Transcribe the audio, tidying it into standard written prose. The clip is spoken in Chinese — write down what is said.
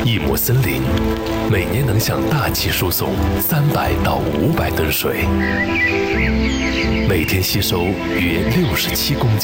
一亩森林每年能向大气输送300到500吨水，每天吸收约67公斤。